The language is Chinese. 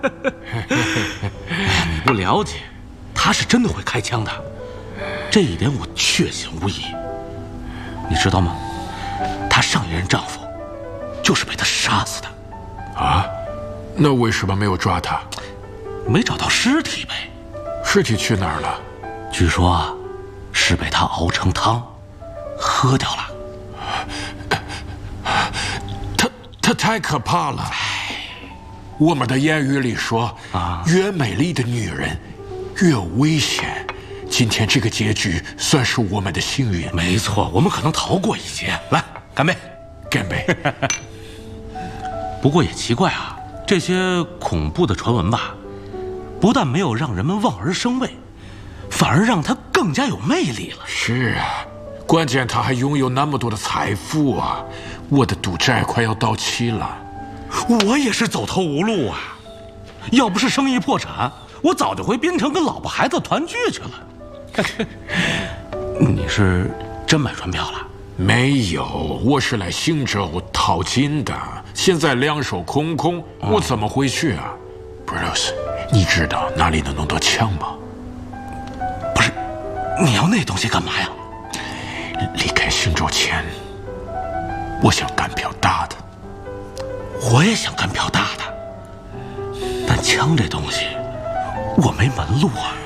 你不了解，他是真的会开枪的，这一点我确信无疑。你知道吗？她上一任丈夫就是被他杀死的。 啊？那为什么没有抓他？ 没找到尸体呗。 尸体去哪儿了？ 据说啊，是被他熬成汤，喝掉了。 他太可怕了。我们的谚语里说，越美丽的女人越危险。今天这个结局算是我们的幸运。 没错，我们可能逃过一劫。来，干杯！ 干杯！ 不过也奇怪啊，这些恐怖的传闻吧，不但没有让人们望而生畏，反而让它更加有魅力了。 是啊，关键他还拥有那么多的财富啊！我的赌债快要到期了。 我也是走投无路啊！要不是生意破产，我早就回槟城跟老婆孩子团聚去了。你是真买船票了？ 没有，我是来新州淘金的，现在两手空空，我怎么回去啊 ？Bruce， 你知道哪里能弄到枪吗？ 不是，你要那东西干嘛呀？ 离开新州前，我想干票大的。 我也想干票大的，但枪这东西，我没门路啊。